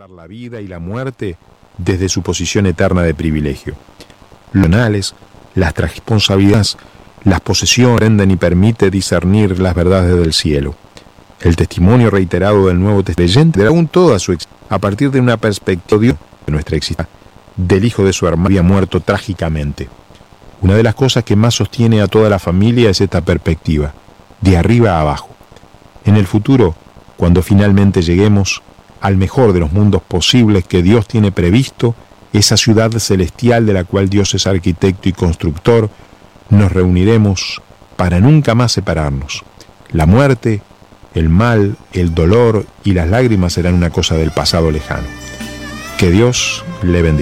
contemplar la vida y la muerte desde su posición eterna de privilegio. Los anales, las responsabilidades, las posesiones prenden y permite discernir las verdades del cielo. El testimonio reiterado del Nuevo Testamento de aún toda su existencia, a partir de una perspectiva de nuestra existencia, del hijo de su hermano había muerto trágicamente. Una de las cosas que más sostiene a toda la familia es esta perspectiva, de arriba a abajo. En el futuro, cuando finalmente lleguemos al mejor de los mundos posibles que Dios tiene previsto, esa ciudad celestial de la cual Dios es arquitecto y constructor, nos reuniremos para nunca más separarnos. La muerte, el mal, el dolor y las lágrimas serán una cosa del pasado lejano. Que Dios le bendiga.